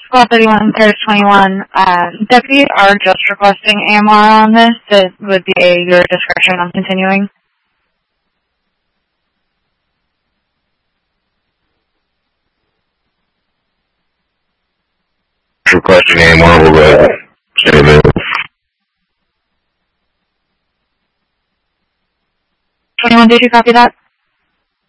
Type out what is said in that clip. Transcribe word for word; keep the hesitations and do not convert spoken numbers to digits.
Squad thirty-one, Paris twenty-one. Uh, deputies are just requesting A M R on this. It would be a, your discretion on continuing. Requesting A M R, we'll go ahead. Stay available. twenty-one, did you copy that?